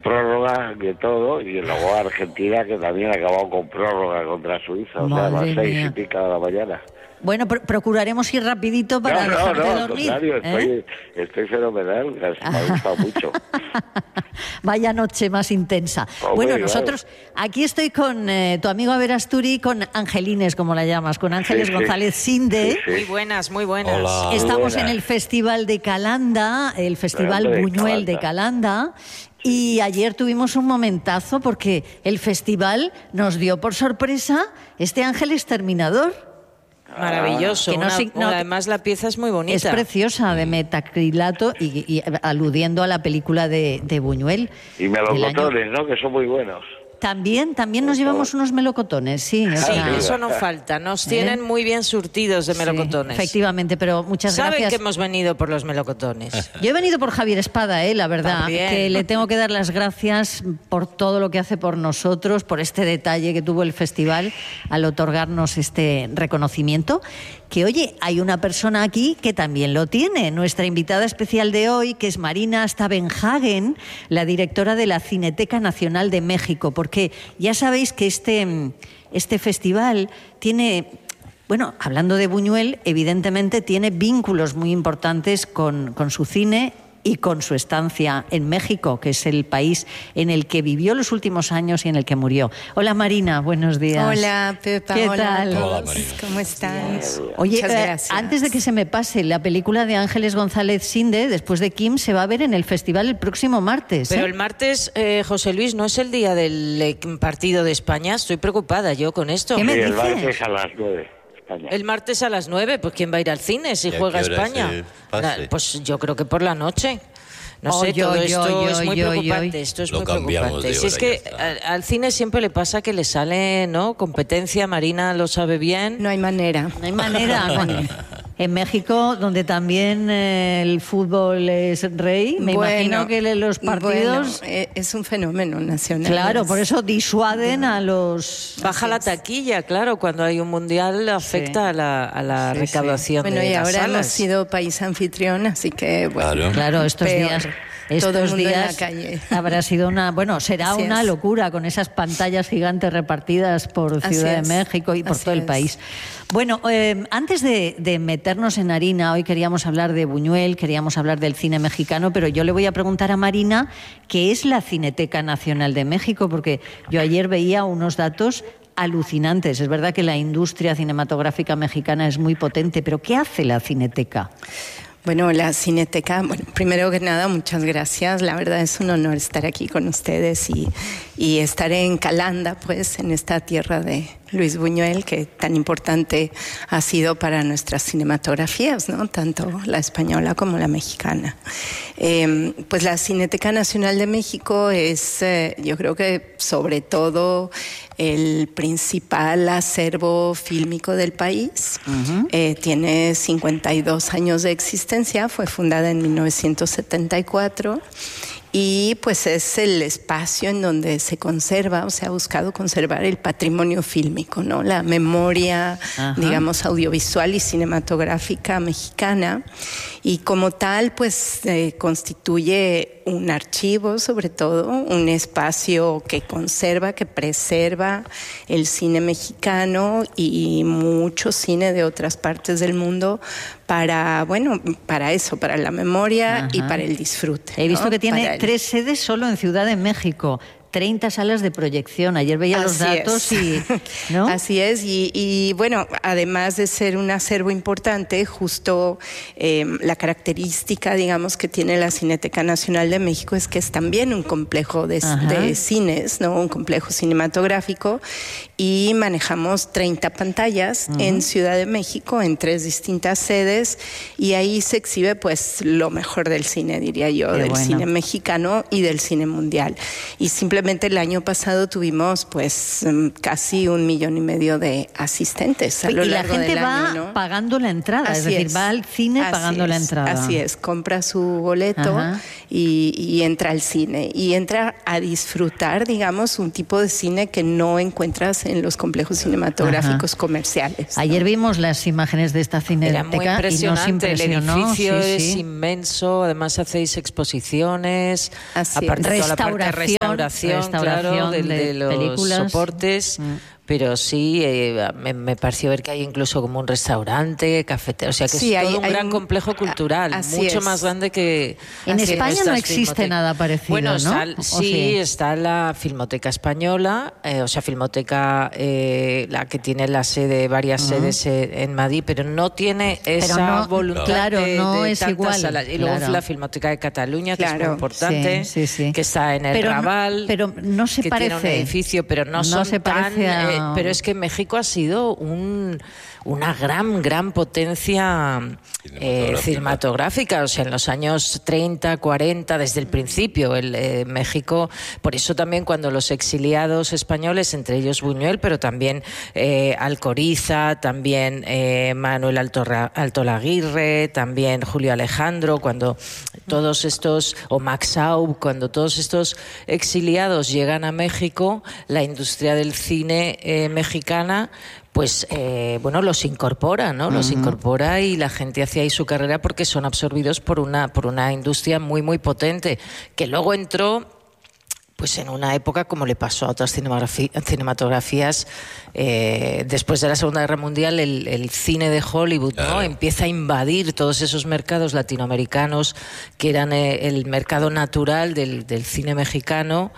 prórroga de todo, y luego Argentina, que también ha acabado con prórroga contra Suiza, o sea, a las 6:30 de la mañana. Bueno, procuraremos ir rapidito para dejarte dormir. Al contrario, estoy fenomenal, me ha gustado mucho. Vaya noche más intensa. Bueno, nosotros, aquí estoy con tu amigo Aberasturi, con Angelines, como la llamas, con Ángeles González Sinde. Muy buenas, muy buenas. Hola. Estamos en el Festival de Calanda, el Festival Buñuel de Calanda. Y ayer tuvimos un momentazo porque el festival nos dio por sorpresa este Ángel Exterminador. Maravilloso. Además la pieza es muy bonita. Es preciosa, de metacrilato y aludiendo a la película de Buñuel. Y melocotones, ¿no? Que son muy buenos. También nos llevamos unos melocotones, sí. Sí, eso no falta. Nos tienen muy bien surtidos de melocotones. Sí, efectivamente, pero muchas gracias. Saben que hemos venido por los melocotones. Yo he venido por Javier Espada, la verdad. También. Que le tengo que dar las gracias por todo lo que hace por nosotros, por este detalle que tuvo el festival al otorgarnos este reconocimiento. Que, oye, hay una persona aquí que también lo tiene. Nuestra invitada especial de hoy, que es Marina Stavenhagen, la directora de la Cineteca Nacional de México. Porque ya sabéis que este festival tiene... Bueno, hablando de Buñuel, evidentemente tiene vínculos muy importantes con su cine y con su estancia en México, que es el país en el que vivió los últimos años y en el que murió. Hola Marina, buenos días. Hola Pepa, ¿Qué hola tal? a todos. Hola, Marina. ¿Cómo están? Oye, Muchas gracias. antes de que se me pase, la película de Ángeles González Sinde, después de Kim, se va a ver en el festival el próximo martes. Pero el martes, José Luis, ¿no es el día del partido de España? Estoy preocupada yo con esto. ¿Qué me Sí, el dices? martes a las 9. España. El martes a las 9, pues ¿quién va a ir al cine si juega España? Pues yo creo que por la noche. No sé, todo esto es muy preocupante. Esto es muy preocupante. Si es que al cine siempre le pasa que le sale, ¿no? Competencia, Marina lo sabe bien. No hay manera. No hay manera. Bueno, en México, donde también el fútbol es rey, me imagino que los partidos... es un fenómeno nacional. Claro, por eso disuaden a los... Baja la taquilla, claro, cuando hay un mundial afecta a la recaudación de las y ahora salas. hemos sido país anfitrión, así que bueno. Claro, estos días... Todo el mundo días en la calle. habrá sido será una locura con esas pantallas gigantes repartidas por Ciudad de México y por todo el país. Bueno, antes de meternos en harina, hoy queríamos hablar de Buñuel, queríamos hablar del cine mexicano, pero yo le voy a preguntar a Marina qué es la Cineteca Nacional de México, porque yo ayer veía unos datos alucinantes. Es verdad que la industria cinematográfica mexicana es muy potente, pero ¿qué hace la Cineteca? Bueno, la Cineteca, primero que nada, muchas gracias. La verdad es un honor estar aquí con ustedes y estar en Calanda, pues, en esta tierra de Luis Buñuel, que tan importante ha sido para nuestras cinematografías, ¿no? Tanto la española como la mexicana. Pues la Cineteca Nacional de México es, yo creo que sobre todo el principal acervo fílmico del país. Tiene 52 años de existencia, fue fundada en 1974. Y pues es el espacio en donde se conserva, o se ha buscado conservar el patrimonio fílmico, ¿no? La memoria, digamos, audiovisual y cinematográfica mexicana. Y como tal, pues constituye un archivo, sobre todo, un espacio que conserva, que preserva el cine mexicano y mucho cine de otras partes del mundo para eso, para la memoria y para el disfrute. He visto que tiene 3 sedes solo en Ciudad de México. 30 salas de proyección. Ayer veía los datos y... ¿no? Así es. Y bueno, además de ser un acervo importante, justo la característica, digamos, que tiene la Cineteca Nacional de México es que es también un complejo de cines, ¿no? Un complejo cinematográfico. Y manejamos 30 pantallas en Ciudad de México, en 3 distintas sedes. Y ahí se exhibe, pues, lo mejor del cine, diría yo, del cine mexicano y del cine mundial. Y simplemente simplemente el año pasado tuvimos pues casi 1,5 millones de asistentes a lo largo del año. Y la gente va pagando la entrada, es decir, va al cine pagando la entrada. Así es, compra su boleto y entra al cine. Y entra a disfrutar, digamos, un tipo de cine que no encuentras en los complejos cinematográficos comerciales, ¿no? Ayer vimos las imágenes de esta cineteca. Era muy impresionante, el edificio es inmenso, además hacéis exposiciones, aparte de toda la parte de restauración claro, de los películas. Soportes. Pero sí, me pareció ver que hay incluso como un restaurante, cafetero, o sea que es todo un gran complejo cultural, mucho más grande que... En España no existe nada parecido, bueno, ¿no? Sí, está la Filmoteca Española, Filmoteca, la que tiene varias sedes en Madrid, pero no tiene esa voluntad no de es tantas igual. salas. Y luego la Filmoteca de Cataluña, que es muy importante, que está en el Raval, pero no se que parece. tiene un edificio, pero no son se parece tan... pero es que México ha sido una gran potencia cinematográfica. O sea, en los años 30, 40, desde el principio, México, por eso también cuando los exiliados españoles, entre ellos Buñuel, pero también Alcoriza, también Manuel Altolaguirre, también Julio Alejandro, cuando todos estos, o Max Aub, cuando todos estos exiliados llegan a México, la industria del cine mexicana pues los incorpora, ¿no? Los incorpora y la gente hace ahí su carrera porque son absorbidos por una industria muy potente, que luego entró pues en una época como le pasó a otras cinematografías después de la Segunda Guerra Mundial, el cine de Hollywood, ¿no? Empieza a invadir todos esos mercados latinoamericanos que eran el mercado natural del cine mexicano.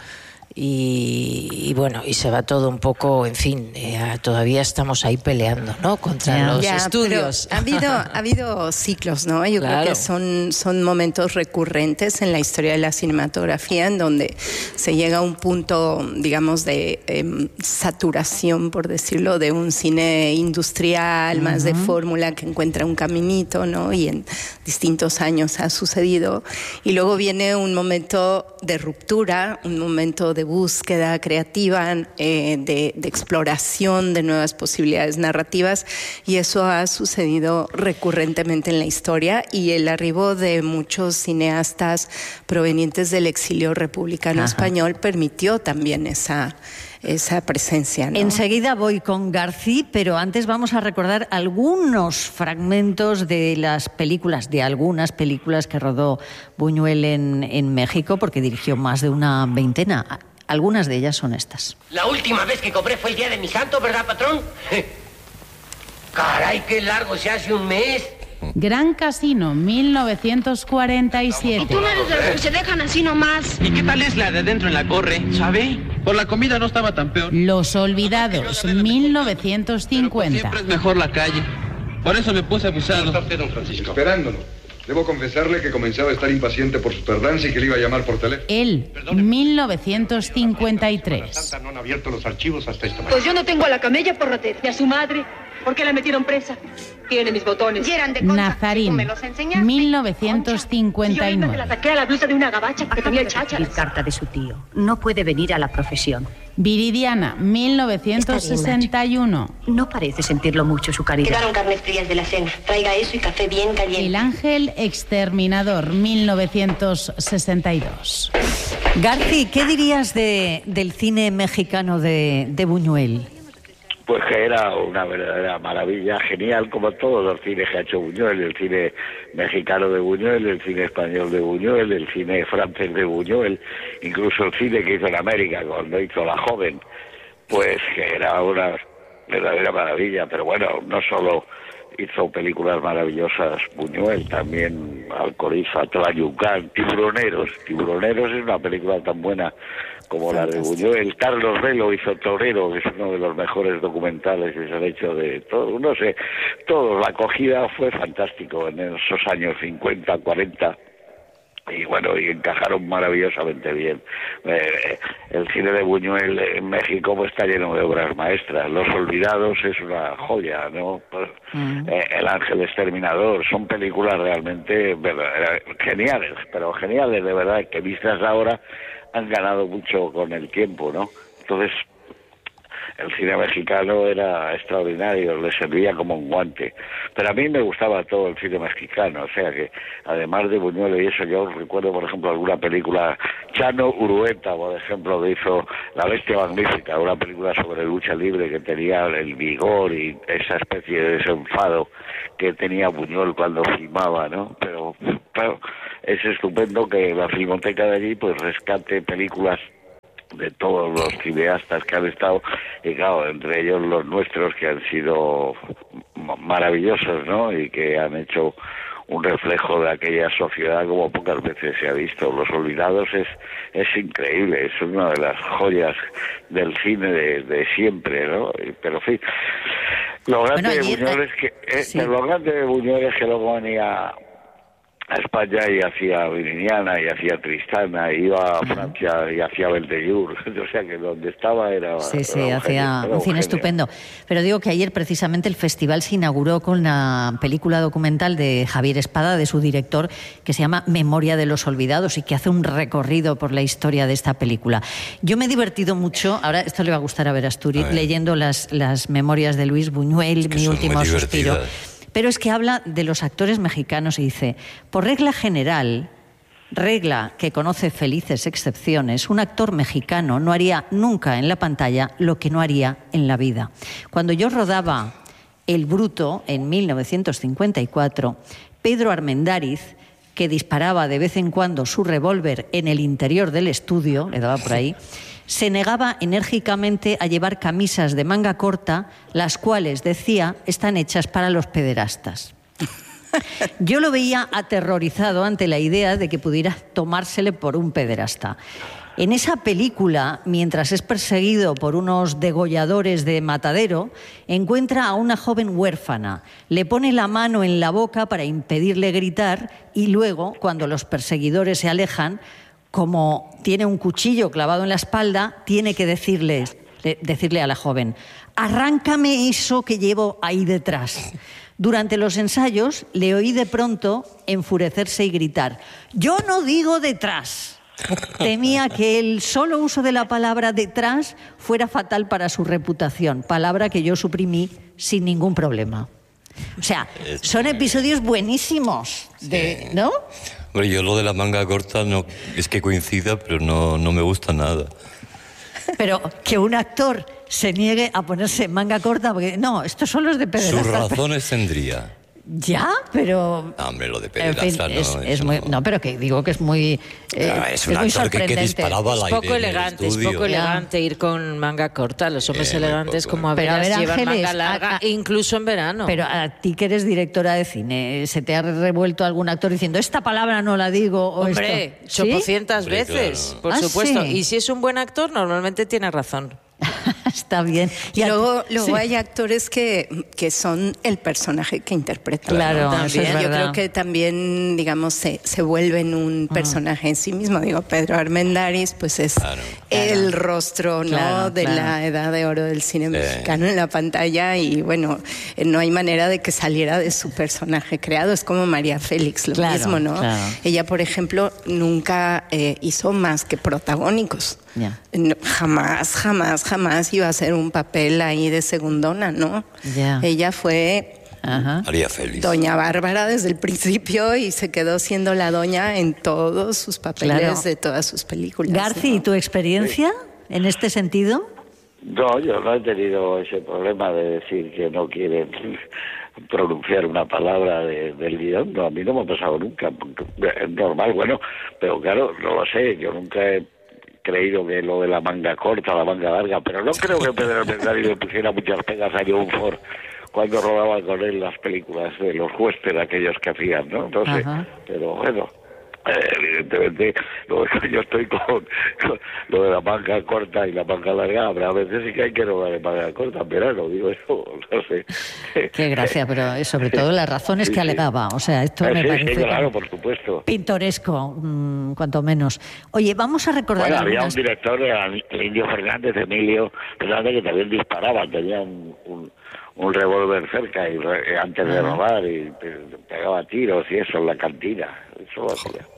Y bueno, y se va todo un poco, en fin, todavía estamos ahí peleando, ¿no? Contra los estudios. Ha habido ciclos, ¿no? Yo creo que son momentos recurrentes en la historia de la cinematografía en donde se llega a un punto, digamos, de saturación, por decirlo, de un cine industrial, más de fórmula, que encuentra un caminito, ¿no? Y en distintos años ha sucedido. Y luego viene un momento de ruptura, un momento de búsqueda creativa, de exploración de nuevas posibilidades narrativas, y eso ha sucedido recurrentemente en la historia, y el arribo de muchos cineastas provenientes del exilio republicano español permitió también esa presencia, ¿no? Enseguida voy con García, pero antes vamos a recordar algunos fragmentos de algunas películas que rodó Buñuel en México, porque dirigió más de una veintena. Algunas de ellas son estas. La última vez que cobré fue el día de mi santo, ¿verdad, patrón? Caray, qué largo se hace un mes. Gran Casino, 1947. Y tú no eres de los que se dejan así nomás. ¿Y qué tal es la de adentro en la corre, sabe? Por la comida no estaba tan peor. Los Olvidados, 1950. Pues siempre es mejor la calle. Por eso me puse abusado. ¿Cómo está usted, don Francisco? Esperándolo. Debo confesarle que comenzaba a estar impaciente por su tardanza y que le iba a llamar por teléfono. Él, 1953. No han abierto los archivos hasta esta mañana. Pues yo no tengo a la camella por ratera. ¿Y a su madre? ¿Por qué la metieron presa? Tiene mis botones. Y eran de concha. Nazarín, 1959. Yo la saqué a la blusa de una gabacha que tenía chácharas. Carta de su tío. No puede venir a la profesión. Viridiana, 1961. No parece sentirlo mucho su caridad. Quedaron carnes frías de la cena. Traiga eso y café bien caliente. El Ángel Exterminador, 1962. García, ¿qué dirías del cine mexicano de Buñuel? Pues que era una verdadera maravilla, genial, como todos los cines que ha hecho Buñuel, el cine mexicano de Buñuel, el cine español de Buñuel, el cine francés de Buñuel, incluso el cine que hizo en América cuando hizo La Joven, pues que era una verdadera maravilla. Pero bueno, no solo hizo películas maravillosas Buñuel, también Alcoriza, Tlayucán, Tiburoneros es una película tan buena como la de Buñuel. Carlos Velo hizo Torero, que es uno de los mejores documentales que se han hecho de todo, no sé, todo. La acogida fue fantástico en esos años 50, 40. Y bueno, y encajaron maravillosamente bien. El cine de Buñuel en México pues está lleno de obras maestras. Los Olvidados es una joya, ¿no? El Ángel Exterminador, son películas realmente geniales, pero geniales de verdad, que vistas ahora han ganado mucho con el tiempo, ¿no? Entonces, el cine mexicano era extraordinario, le servía como un guante. Pero a mí me gustaba todo el cine mexicano, o sea que, además de Buñuel y eso, yo recuerdo, por ejemplo, alguna película, Chano Urueta, por ejemplo, que hizo La Bestia Magnífica, una película sobre lucha libre que tenía el vigor y esa especie de desenfado que tenía Buñuel cuando filmaba, ¿no? Pero es estupendo que la Filmoteca de allí pues rescate películas de todos los cineastas que han estado, y claro, entre ellos los nuestros, que han sido maravillosos, ¿no? Y que han hecho un reflejo de aquella sociedad como pocas veces se ha visto. Los Olvidados es increíble, es una de las joyas del cine de siempre, ¿no? Pero en fin, lo grande de Buñuel es que sí. Lo grande de Buñuel es que luego venía a España y hacía Viriniana y hacía Tristana, y iba a Francia y hacía Beltellur, o sea que donde estaba era... Sí, hacía un cine estupendo. Pero digo que ayer precisamente el festival se inauguró con la película documental de Javier Espada, de su director, que se llama Memoria de los Olvidados, y que hace un recorrido por la historia de esta película. Yo me he divertido mucho, ahora esto le va a gustar a Verasturi, leyendo las memorias de Luis Buñuel, Mi último suspiro. Pero es que habla de los actores mexicanos y dice, por regla general, regla que conoce felices excepciones, un actor mexicano no haría nunca en la pantalla lo que no haría en la vida. Cuando yo rodaba El Bruto en 1954, Pedro Armendáriz, que disparaba de vez en cuando su revólver en el interior del estudio, le daba por ahí, se negaba enérgicamente a llevar camisas de manga corta, las cuales, decía, están hechas para los pederastas. Yo lo veía aterrorizado ante la idea de que pudiera tomársele por un pederasta. En esa película, mientras es perseguido por unos degolladores de Matadero, encuentra a una joven huérfana, le pone la mano en la boca para impedirle gritar y luego, cuando los perseguidores se alejan, como tiene un cuchillo clavado en la espalda, tiene que decirle a la joven, arráncame eso que llevo ahí detrás. Durante los ensayos le oí de pronto enfurecerse y gritar, yo no digo detrás. Temía que el solo uso de la palabra detrás fuera fatal para su reputación, palabra que yo suprimí sin ningún problema. O sea, son episodios buenísimos, ¿no? Bueno, yo lo de la manga corta no es que coincida, pero no me gusta nada. Pero que un actor se niegue a ponerse manga corta, porque no, esto solo es de pederasta. Sus razones tendría. Ya, pero... No, hombre, lo de pederasta en fin, es muy, no, pero que digo que es muy es un actor que disparaba al aire. Es poco elegante ir con manga corta. Los hombres elegantes, como llevan Ángeles, manga larga, incluso en verano. Pero a ti que eres directora de cine, ¿se te ha revuelto algún actor diciendo esta palabra no la digo? O hombre, esto? 800 veces, por supuesto. ¿Sí? Y si es un buen actor, normalmente tiene razón. Está bien. Y luego hay actores que son el personaje que interpretan. Claro, también. Yo creo que también, digamos, se vuelven un personaje en sí mismo. Digo, Pedro Armendáriz, pues es el rostro, ¿no? de la edad de oro del cine mexicano en la pantalla, y bueno, no hay manera de que saliera de su personaje creado. Es como María Félix, lo mismo, ¿no? Claro. Ella, por ejemplo, nunca hizo más que protagónicos. Yeah. No, jamás iba a hacer un papel ahí de segundona, ¿no? Yeah. Ella fue María Félix, Doña Bárbara desde el principio, y se quedó siendo la doña en todos sus papeles de todas sus películas. Garci, ¿y tu experiencia en este sentido? No, yo no he tenido ese problema de decir que no quieren pronunciar una palabra del guión. No, a mí no me ha pasado nunca. Es normal, bueno, pero claro, no lo sé, yo nunca he creído que lo de la manga corta, la manga larga, pero no creo que Pedro Armendáriz le pusiera muchas pegas a John Ford cuando rodaba con él las películas de los western, aquellos que hacían, ¿no? Entonces, pero bueno, evidentemente yo estoy con lo de la manga corta y la manga larga. Habrá veces sí que hay que rodar de manga corta, pero no digo eso, no sé. Qué gracia, pero sobre todo las razones que alegaba, o sea, esto me parece claro, por supuesto, pintoresco, cuanto menos. Oye, vamos a recordar había un director, el Indio Fernández, Emilio Fernández, que también disparaba, tenía un revólver cerca y antes de robar, y pegaba tiros y eso en la cantina. Eso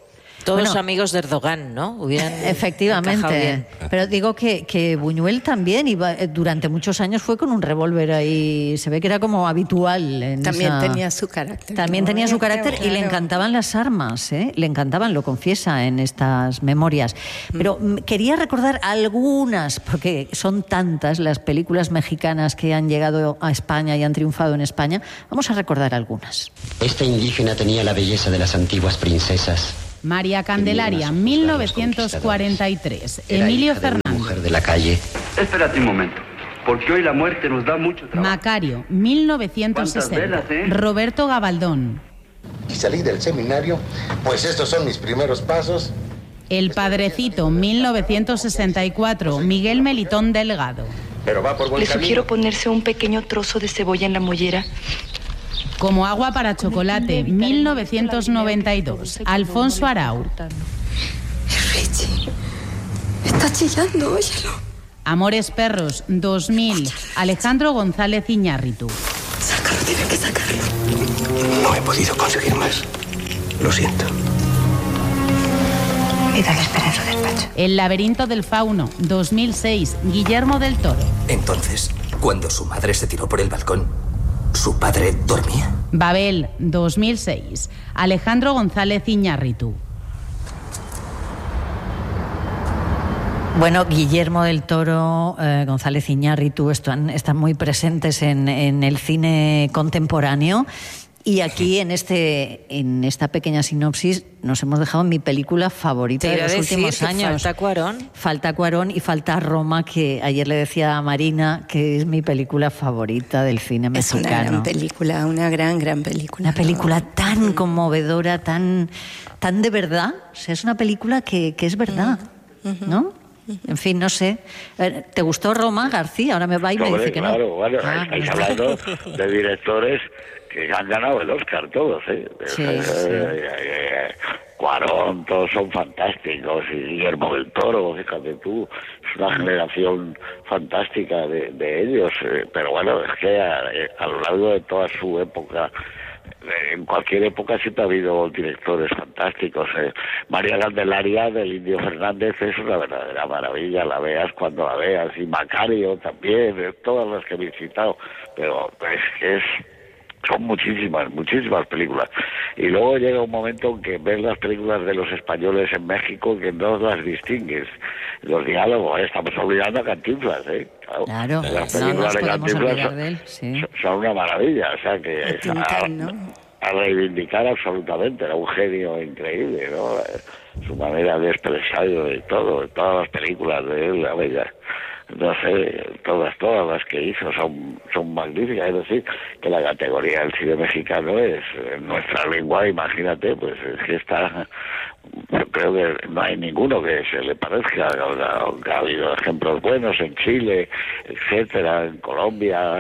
Todos amigos de Erdogan, ¿no? Efectivamente. Pero digo que Buñuel también durante muchos años fue con un revólver ahí. Se ve que era como habitual. También tenía su carácter. También tenía su carácter y le encantaban las armas, ¿eh? Le encantaban, lo confiesa en estas memorias. Pero quería recordar algunas, porque son tantas las películas mexicanas que han llegado a España y han triunfado en España. Vamos a recordar algunas. Esta indígena tenía la belleza de las antiguas princesas. María Candelaria, 1943. Emilio Fernández. Mujer de la calle. Espérate un momento, porque hoy la muerte nos da mucho trabajo. Macario, 1960. Velas, Roberto Gabaldón. Y salí del seminario, pues estos son mis primeros pasos. El Padrecito, 1964. Miguel Melitón Delgado. Pero va por buen camino. Le sugiero ponerse un pequeño trozo de cebolla en la mollera. Como agua para chocolate, 1992. Alfonso Arau. Richie, está chillando, óyelo. Amores Perros, 2000. Alejandro González Iñárritu. Sácalo, tiene que sacarlo. No he podido conseguir más. Lo siento. Mira, espera en su despacho. El laberinto del fauno, 2006. Guillermo del Toro. Entonces, cuando su madre se tiró por el balcón, ¿su padre dormía? Babel, 2006. Alejandro González Iñárritu. Bueno, Guillermo del Toro, González Iñárritu están muy presentes en el cine contemporáneo. Y aquí, en esta pequeña sinopsis, nos hemos dejado mi película favorita de los últimos años. Falta Cuarón. Falta Cuarón y falta Roma, que ayer le decía a Marina que es mi película favorita del cine mexicano. Es una gran película, una gran película. Una película tan conmovedora, tan de verdad. O sea, es una película que es verdad, ¿no? En fin, no sé. ¿Te gustó Roma, García? Ahora me va y me dice que no. Claro, bueno, estáis hablando de directores que han ganado el Oscar todos, ¿eh? Sí. Cuarón, todos son fantásticos, y Guillermo del Toro, fíjate tú, es una generación fantástica de ellos, pero bueno, es que a lo largo de toda su época, en cualquier época siempre ha habido directores fantásticos. María Candelaria del Indio Fernández es una verdadera maravilla, la veas cuando la veas, y Macario también, todas las que he visitado, pero son muchísimas películas. Y luego llega un momento en que ves las películas de los españoles en México que no las distingues. Los diálogos, estamos olvidando a Cantinflas, ¿eh? Claro, las películas de Cantinflas de él, sí. son una maravilla, o sea que a reivindicar absolutamente, era un genio increíble, ¿no? Su manera de expresar de todo, de todas las películas de él, la bella. No sé, todas las que hizo son magníficas. Es decir, que la categoría del cine mexicano es en nuestra lengua, imagínate, pues es que está, yo creo que no hay ninguno que se le parezca. Ha habido ejemplos buenos en Chile, etcétera, en Colombia,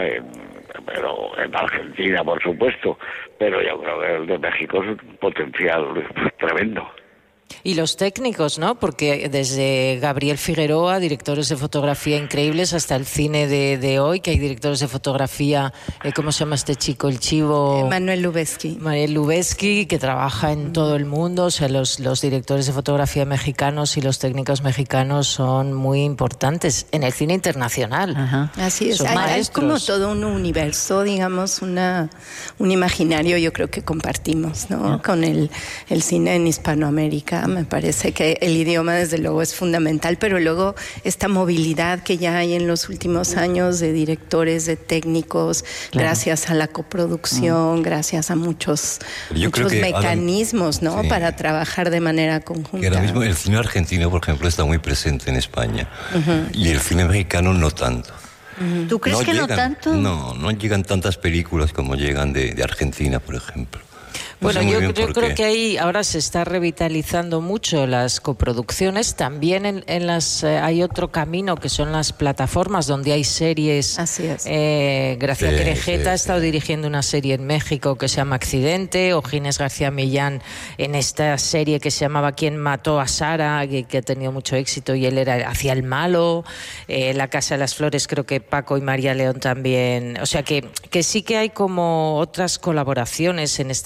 pero en Argentina, por supuesto, pero yo creo que el de México es un potencial tremendo. Y los técnicos, ¿no? Porque desde Gabriel Figueroa, directores de fotografía increíbles, hasta el cine de hoy, que hay directores de fotografía, ¿cómo se llama este chico? El chivo... Manuel Lubezki, que trabaja en todo el mundo. O sea, los directores de fotografía mexicanos y los técnicos mexicanos son muy importantes en el cine internacional. Ajá. Así es. Es como todo un universo, digamos, un imaginario, yo creo que compartimos, ¿no? Con el cine en Hispanoamérica. Me parece que el idioma desde luego es fundamental, pero luego esta movilidad que ya hay en los últimos años de directores, de técnicos, claro, gracias a la coproducción, gracias a muchos mecanismos, Adam, ¿no? Sí, para trabajar de manera conjunta. Que ahora mismo el cine argentino, por ejemplo, está muy presente en España, y el cine mexicano no tanto. ¿Tú crees que no tanto? No llegan tantas películas como llegan de Argentina, por ejemplo. Bueno, yo creo que ahí ahora se está revitalizando mucho las coproducciones. También en las hay otro camino que son las plataformas donde hay series. Así es. Gracia Querejeta ha estado dirigiendo una serie en México que se llama Accidente, o Ginés García Millán en esta serie que se llamaba ¿Quién mató a Sara?, que ha tenido mucho éxito y él hacía el malo. La Casa de las Flores, creo que Paco y María León también. O sea que sí que hay como otras colaboraciones en estas series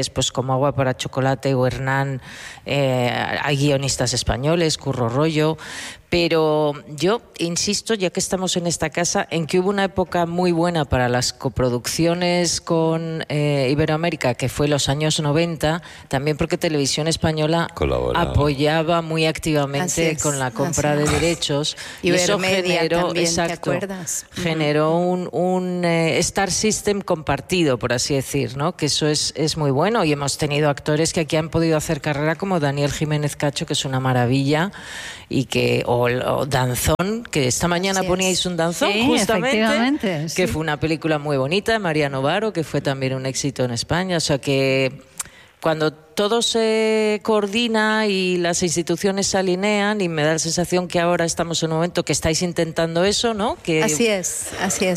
españoles, pues como Agua para Chocolate o Hernán, hay guionistas españoles, Curro Rollo. Pero yo insisto, ya que estamos en esta casa, en que hubo una época muy buena para las coproducciones con Iberoamérica, que fue los años 90, también porque Televisión Española apoyaba muy activamente con la compra de derechos. Y eso generó, también, ¿te acuerdas? Generó un Star System compartido, por así decir, ¿no? Que eso es muy bueno, y hemos tenido actores que aquí han podido hacer carrera, como Daniel Jiménez Cacho, que es una maravilla, y o Danzón, que esta mañana poníais un Danzón, justamente, que fue una película muy bonita, de María Novaro, que fue también un éxito en España. O sea que cuando todo se coordina y las instituciones se alinean, y me da la sensación que ahora estamos en un momento que estáis intentando eso, ¿no? Así es.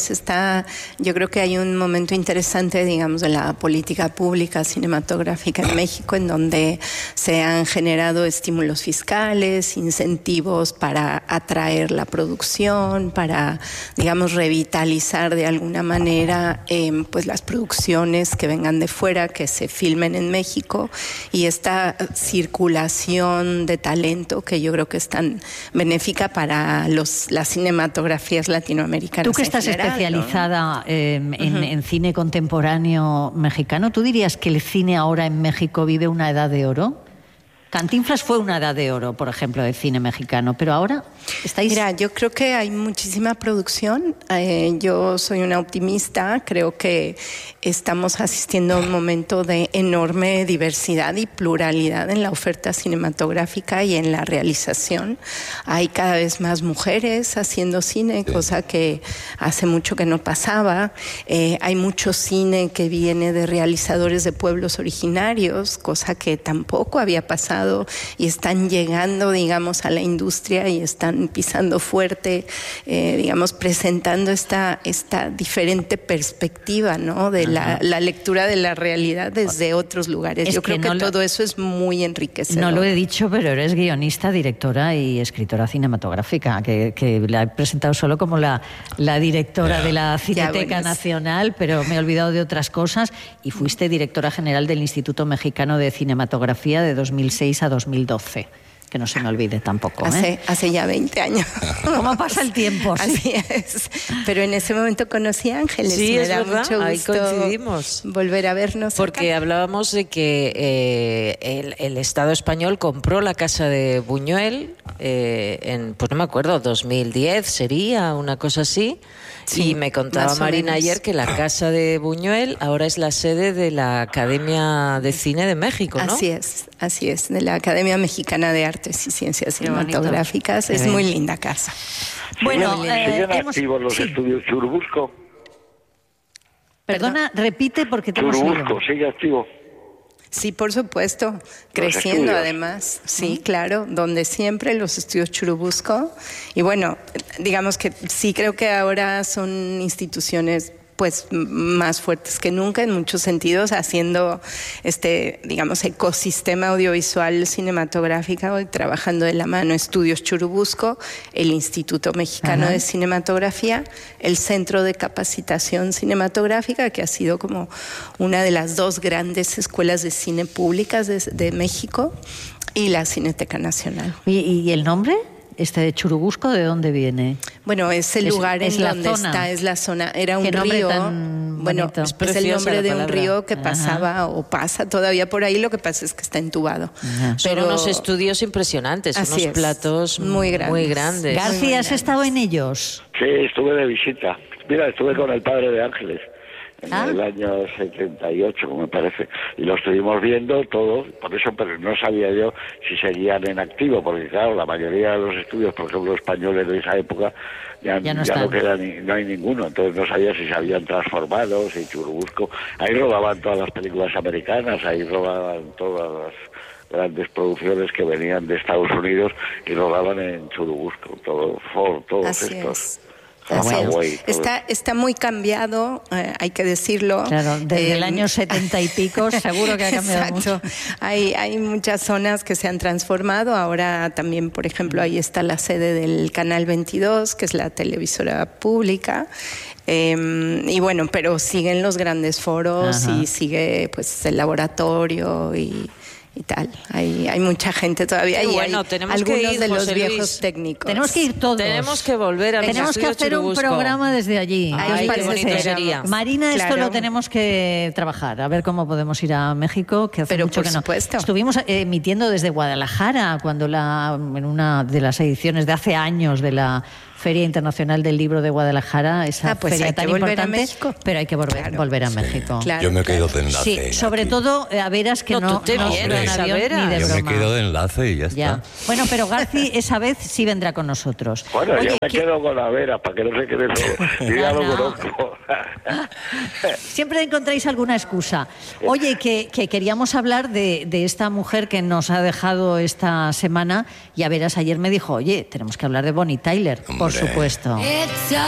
Yo creo que hay un momento interesante, digamos, de la política pública cinematográfica en México, en donde se han generado estímulos fiscales, incentivos para atraer la producción, para, digamos, revitalizar de alguna manera pues las producciones que vengan de fuera, que se filmen en México, y esta circulación de talento que yo creo que es tan benéfica para las cinematografías latinoamericanas. Tú que estás especializada, ¿no? en cine contemporáneo mexicano, ¿tú dirías que el cine ahora en México vive una edad de oro? Cantinflas fue una edad de oro, por ejemplo, del cine mexicano, pero ahora estáis... Mira, yo creo que hay muchísima producción. Yo soy una optimista. Creo que estamos asistiendo a un momento de enorme diversidad y pluralidad en la oferta cinematográfica y en la realización. Hay cada vez más mujeres haciendo cine, cosa que hace mucho que no pasaba. Hay mucho cine que viene de realizadores de pueblos originarios, cosa que tampoco había pasado, y están llegando, digamos, a la industria y están pisando fuerte, digamos, presentando esta diferente perspectiva, ¿no? De la lectura de la realidad desde otros lugares. Yo creo que todo eso es muy enriquecedor. No lo he dicho, pero eres guionista, directora y escritora cinematográfica, que la he presentado solo como la directora de la Cineteca Nacional, pero me he olvidado de otras cosas, y fuiste directora general del Instituto Mexicano de Cinematografía de 2006 a 2012. Que no se me olvide tampoco. Hace ya 20 años. ¿Cómo pasa el tiempo? Sí. Así es. Pero en ese momento conocí a Ángeles. Sí, me es da verdad. Mucho gusto. Ahí coincidimos. Volver a vernos. Porque hablábamos de que el Estado español compró la casa de Buñuel pues no me acuerdo, 2010 sería, una cosa así. Sí, y me contaba Marina ayer que la casa de Buñuel ahora es la sede de la Academia de Cine de México, ¿no? Así es, de la Academia Mexicana de Artes y Ciencias Cinematográficas. Es muy linda casa. Bueno, siguen activos los estudios Churubusco. Perdona, repite porque te hemos oído. Churubusco sigue activo. Sí, por supuesto, creciendo además, sí, claro, donde siempre los estudios Churubusco. Y bueno, digamos que sí creo que ahora son instituciones pues más fuertes que nunca en muchos sentidos, haciendo digamos, ecosistema audiovisual cinematográfico y trabajando de la mano Estudios Churubusco, el Instituto Mexicano de Cinematografía, el Centro de Capacitación Cinematográfica, que ha sido como una de las dos grandes escuelas de cine públicas de México, y la Cineteca Nacional. ¿Y el nombre? ¿De Churubusco de dónde viene? Bueno, es el lugar en donde está, es la zona. Era un río. Bueno, es el nombre de un río que pasaba o pasa todavía por ahí. Lo que pasa es que está entubado. Son unos estudios impresionantes, unos platos muy grandes. García, ¿has estado en ellos? Sí, estuve de visita. Mira, estuve con el padre de Ángeles en el año 78, me parece, y lo estuvimos viendo todo, por eso, pero no sabía yo si seguían en activo, porque claro, la mayoría de los estudios, por ejemplo, españoles de esa época, ya no queda no hay ninguno, entonces no sabía si se habían transformado, si Churubusco, ahí rodaban todas las películas americanas, ahí rodaban todas las grandes producciones que venían de Estados Unidos y rodaban en Churubusco, todos estos. Está muy cambiado, hay que decirlo. Claro, desde el año 70 y pico seguro que ha cambiado mucho. Hay muchas zonas que se han transformado. Ahora también, por ejemplo, ahí está la sede del Canal 22, que es la televisora pública. Y bueno, pero siguen los grandes foros. Ajá. Y sigue pues el laboratorio y tal. Hay mucha gente todavía. Y bueno, tenemos algunos que ir, de los José viejos Luis. Técnicos. Tenemos que ir todos. Tenemos que volver a Tenemos que hacer un programa desde allí. Ay, qué bonito sería. Marina, esto lo tenemos que trabajar. A ver cómo podemos ir a México, que hace mucho que no. Supuesto. Estuvimos emitiendo desde Guadalajara cuando en una de las ediciones de hace años de la Feria Internacional del Libro de Guadalajara, esa feria tan importante, pero hay que volver a México. Claro, yo me quedo de enlace. Sí, sobre todo a veras que no te vienes a ver. Ni de broma. Yo me quedo de enlace y ya está. Bueno, pero Garci esa vez sí vendrá con nosotros. Bueno, yo me quedo con la Vera, para que no se quede solo. Yo ya lo conozco. Siempre encontráis alguna excusa. Oye, que queríamos hablar de esta mujer que nos ha dejado esta semana, y a veras ayer me dijo, oye, tenemos que hablar de Bonnie Tyler. Por supuesto.